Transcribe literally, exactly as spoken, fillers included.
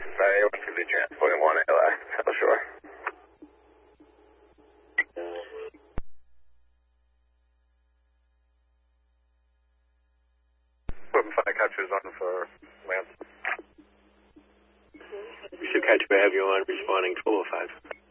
Uh, one two three transporting one A last, South Shore. Equipment five captures on for Lance. We should catch Heavy on responding twelve oh five.